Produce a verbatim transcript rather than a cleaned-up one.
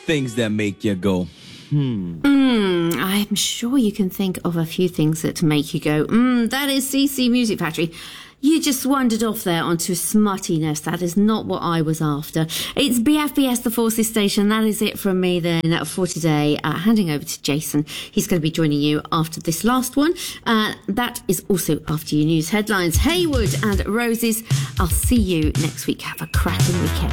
things that make you go, hmm. Mm, I'm sure you can think of a few things that make you go, mm, that is C C Music Factory. You just wandered off there onto smuttiness. That is not what I was after. It's B F B S, the Forces Station. That is it from me then for today. Uh, handing over to Jason. He's going to be joining you after this last one. Uh, that is also after your news headlines. Haywood and Roses. I'll see you next week. Have a cracking weekend.